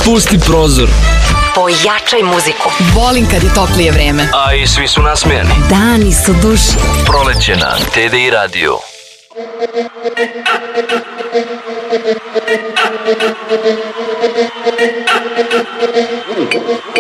Pusti prozor. Pojačaj muziku. Volim kad je toplije vreme. A i svi su nasmejani. Dani su duši. Proleće na TDI Radio.